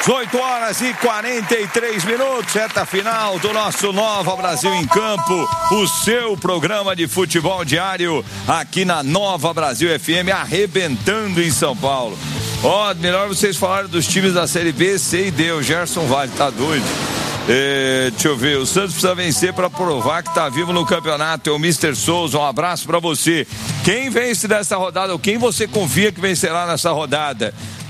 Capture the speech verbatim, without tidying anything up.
oito horas e quarenta e três minutos, reta final do nosso Nova Brasil em Campo, o seu programa de futebol diário aqui na Nova Brasil F M, arrebentando em São Paulo. Ó, oh, melhor vocês falarem dos times da Série B, C e D, o Gerson Vale, tá doido? É, deixa eu ver, o Santos precisa vencer para provar que tá vivo no campeonato. É o mister Souza, um abraço para você. Quem vence dessa rodada, ou quem você confia que vencerá nessa rodada?